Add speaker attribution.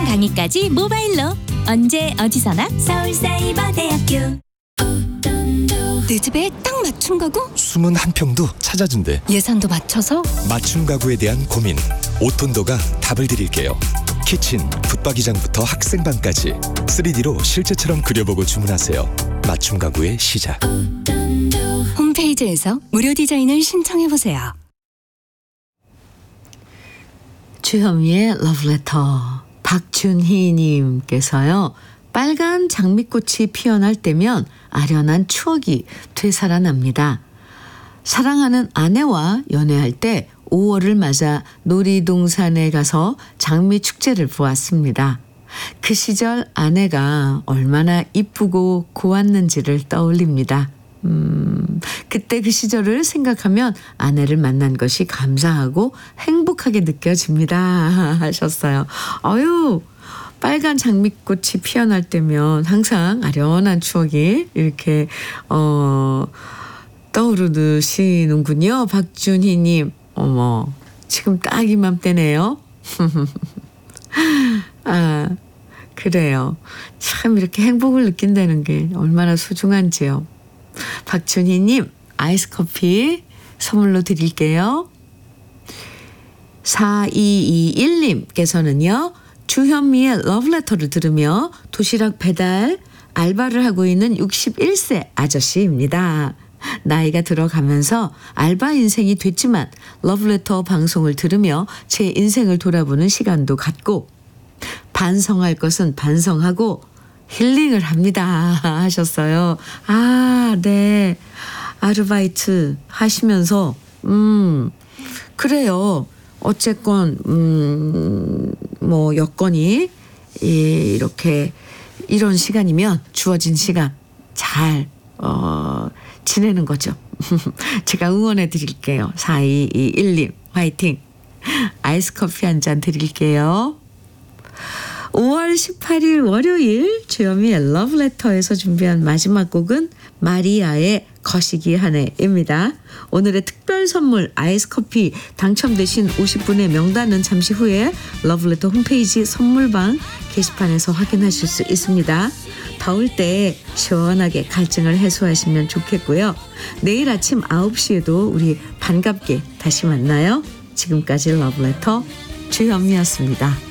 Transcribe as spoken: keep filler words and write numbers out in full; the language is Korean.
Speaker 1: 강의까지 모바일로 언제 어디서나 서울사이버대학교. 내 집에 딱 맞춤 가구?
Speaker 2: 숨은 한 평도 찾아준대.
Speaker 1: 예산도 맞춰서?
Speaker 2: 맞춤 가구에 대한 고민, 오톤도가 답을 드릴게요. 키친, 붙박이장부터 학생방까지 쓰리디로 실제처럼 그려보고 주문하세요. 맞춤 가구의 시작.
Speaker 1: 홈페이지에서 무료 디자인을 신청해보세요.
Speaker 3: 주현미의 러브레터. 박준희님께서요. 빨간 장미꽃이 피어날 때면 아련한 추억이 되살아납니다. 사랑하는 아내와 연애할 때 오월을 맞아 놀이동산에 가서 장미 축제를 보았습니다. 그 시절 아내가 얼마나 이쁘고 고왔는지를 떠올립니다. 음, 그때 그 시절을 생각하면 아내를 만난 것이 감사하고 행복하게 느껴집니다. 하셨어요. 어유, 빨간 장미꽃이 피어날 때면 항상 아련한 추억이 이렇게 어, 떠오르시는군요. 박준희님. 어머, 지금 딱 이맘때네요. 아, 그래요. 참 이렇게 행복을 느낀다는 게 얼마나 소중한지요. 박준희님, 아이스 커피 선물로 드릴게요. 사이이일님께서는요. 주현미의 러브레터를 들으며 도시락 배달 알바를 하고 있는 육십일 세 아저씨입니다. 나이가 들어가면서 알바 인생이 됐지만 러브레터 방송을 들으며 제 인생을 돌아보는 시간도 갖고 반성할 것은 반성하고 힐링을 합니다. 하셨어요. 아, 네. 아르바이트 하시면서 음 그래요. 어쨌건 음 뭐 여건이 이렇게 이런 시간이면 주어진 시간 잘 어, 지내는 거죠. 제가 응원해 드릴게요. 사이이일님 화이팅. 아이스 커피 한 잔 드릴게요. 오월 십팔일 월요일 주현미의 러브레터에서 준비한 마지막 곡은 마리아의 거시기 하네입니다. 오늘의 특별 선물 아이스 커피 당첨되신 오십 분의 명단은 잠시 후에 러브레터 홈페이지 선물방 게시판에서 확인하실 수 있습니다. 더울 때 시원하게 갈증을 해소하시면 좋겠고요. 내일 아침 아홉 시에도 우리 반갑게 다시 만나요. 지금까지 러브레터 주현미였습니다.